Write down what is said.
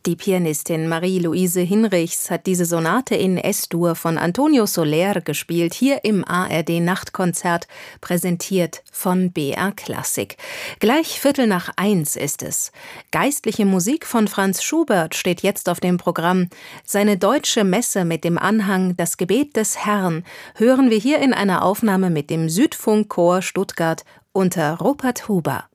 Die Pianistin Marie-Louise Hinrichs hat diese Sonate in Es-Dur von Antonio Soler gespielt, hier im ARD-Nachtkonzert, präsentiert von BR Klassik. Gleich 1:15 ist es. Geistliche Musik von Franz Schubert steht jetzt auf dem Programm. Seine deutsche Messe mit dem Anhang Das Gebet des Herrn hören wir hier in einer Aufnahme mit dem Südfunkchor Stuttgart unter Rupert Huber.